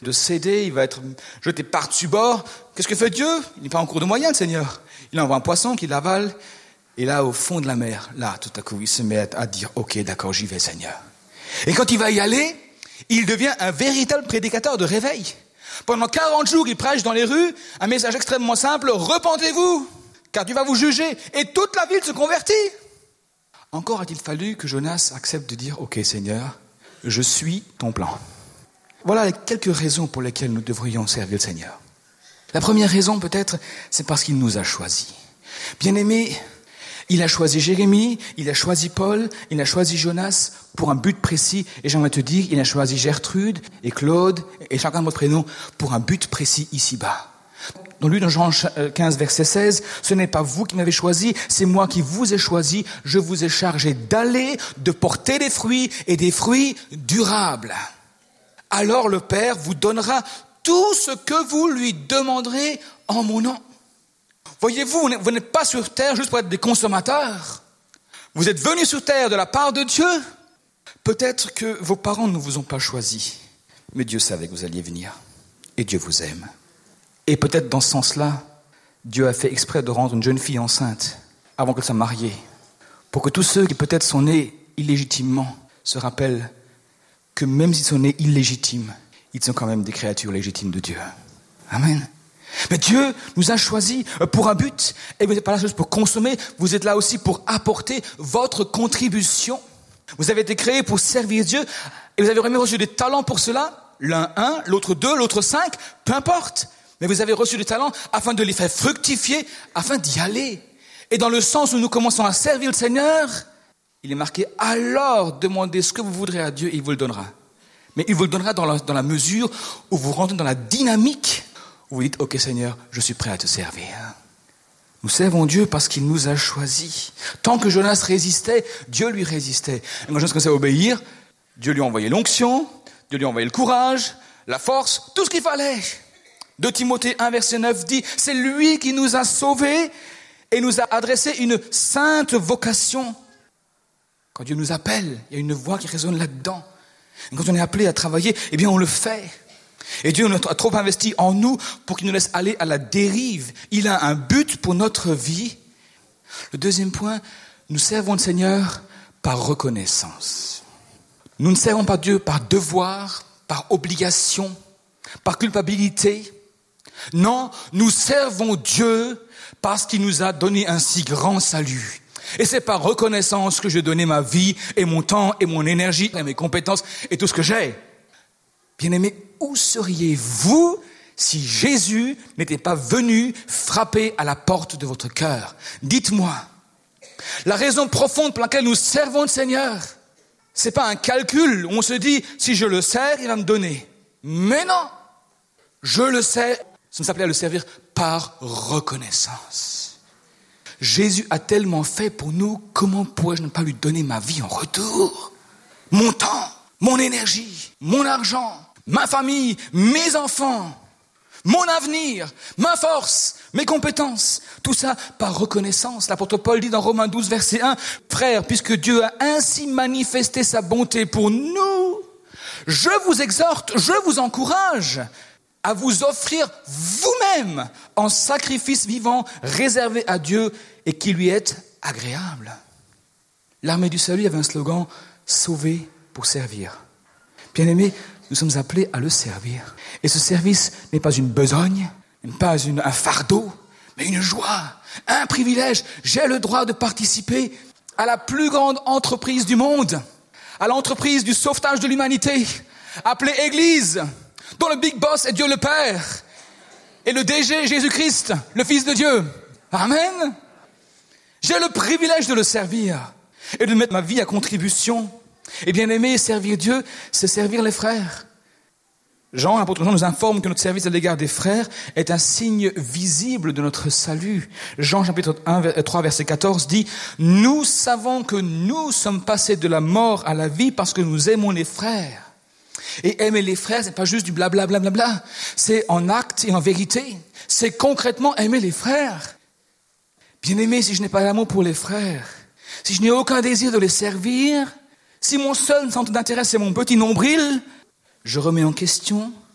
de céder, il va être jeté par-dessus bord. Qu'est-ce que fait Dieu? Il n'est pas en cours de moyen, le Seigneur. Il envoie un poisson qui l'avale. Et là, au fond de la mer, là, tout à coup, il se met à dire, ok, d'accord, j'y vais, Seigneur. Et quand il va y aller, il devient un véritable prédicateur de réveil. Pendant 40 jours, il prêche dans les rues un message extrêmement simple, repentez-vous, car Dieu va vous juger. Et toute la ville se convertit. Encore a-t-il fallu que Jonas accepte de dire, ok, Seigneur, je suis ton plan. Voilà quelques raisons pour lesquelles nous devrions servir le Seigneur. La première raison, peut-être, c'est parce qu'il nous a choisis. Bien-aimés, il a choisi Jérémie, il a choisi Paul, il a choisi Jonas pour un but précis. Et j'aimerais te dire, il a choisi Gertrude et Claude et chacun de vos prénoms pour un but précis ici-bas. Dans lui, dans Jean 15, verset 16, ce n'est pas vous qui m'avez choisi, c'est moi qui vous ai choisi. Je vous ai chargé d'aller, de porter des fruits et des fruits durables. Alors le Père vous donnera tout ce que vous lui demanderez en mon nom. Voyez-vous, vous n'êtes pas sur terre juste pour être des consommateurs. Vous êtes venus sur terre de la part de Dieu. Peut-être que vos parents ne vous ont pas choisi, mais Dieu savait que vous alliez venir. Et Dieu vous aime. Et peut-être dans ce sens-là, Dieu a fait exprès de rendre une jeune fille enceinte avant qu'elle soit mariée, pour que tous ceux qui peut-être sont nés illégitimement se rappellent que même s'ils sont nés illégitimes, ils sont quand même des créatures légitimes de Dieu. Amen. Mais Dieu nous a choisis pour un but, et vous n'êtes pas là juste pour consommer, vous êtes là aussi pour apporter votre contribution. Vous avez été créés pour servir Dieu, et vous avez vraiment reçu des talents pour cela, l'un 1, l'autre 2, l'autre 5, peu importe. Mais vous avez reçu des talents afin de les faire fructifier, afin d'y aller. Et dans le sens où nous commençons à servir le Seigneur, il est marqué, alors demandez ce que vous voudrez à Dieu et il vous le donnera. Mais il vous le donnera dans la mesure où vous rentrez dans la dynamique, où vous dites, ok Seigneur, je suis prêt à te servir. Nous servons Dieu parce qu'il nous a choisis. Tant que Jonas résistait, Dieu lui résistait. Et quand Jonas commençait à obéir, Dieu lui a envoyé l'onction, Dieu lui a envoyé le courage, la force, tout ce qu'il fallait. 2 Timothée 1, verset 9 dit, c'est lui qui nous a sauvés et nous a adressé une sainte vocation. Quand Dieu nous appelle, il y a une voix qui résonne là-dedans. Et quand on est appelé à travailler, eh bien on le fait. Et Dieu a trop investi en nous pour qu'il nous laisse aller à la dérive. Il a un but pour notre vie. Le deuxième point, nous servons le Seigneur par reconnaissance. Nous ne servons pas Dieu par devoir, par obligation, par culpabilité. Non, nous servons Dieu parce qu'il nous a donné un si grand salut. Et c'est par reconnaissance que je donnais ma vie et mon temps et mon énergie et mes compétences et tout ce que j'ai. Bien-aimés, où seriez-vous si Jésus n'était pas venu frapper à la porte de votre cœur? Dites-moi. La raison profonde pour laquelle nous servons le Seigneur, c'est pas un calcul où on se dit, si je le sers, il va me donner. Mais non, je le sers, ça me s'appelait à le servir par reconnaissance. Jésus a tellement fait pour nous, comment pourrais-je ne pas lui donner ma vie en retour? Mon temps, mon énergie, mon argent, ma famille, mes enfants, mon avenir, ma force, mes compétences, tout ça par reconnaissance. L'apôtre Paul dit dans Romains 12, verset 1, « Frères, puisque Dieu a ainsi manifesté sa bonté pour nous, je vous exhorte, je vous encourage à vous offrir vous-même en sacrifice vivant, réservé à Dieu et qui lui est agréable. » L'armée du salut avait un slogan, « Sauver pour servir ». Bien-aimés, nous sommes appelés à le servir. Et ce service n'est pas une besogne, n'est pas un fardeau, mais une joie, un privilège. J'ai le droit de participer à la plus grande entreprise du monde, à l'entreprise du sauvetage de l'humanité, appelée Église, dont le big boss est Dieu le Père, et le DG Jésus-Christ, le Fils de Dieu. Amen. J'ai le privilège de le servir et de mettre ma vie à contribution. Et bien aimé, servir Dieu, c'est servir les frères. Jean, l'apôtre Jean, nous informe que notre service à l'égard des frères est un signe visible de notre salut. Jean, chapitre 3, verset 14 dit, « Nous savons que nous sommes passés de la mort à la vie parce que nous aimons les frères. » Et aimer les frères, c'est pas juste du blablabla, bla, bla, bla. C'est en acte et en vérité. C'est concrètement aimer les frères. Bien aimé, si je n'ai pas d'amour pour les frères, si je n'ai aucun désir de les servir, si mon seul centre d'intérêt c'est mon petit nombril, je remets en question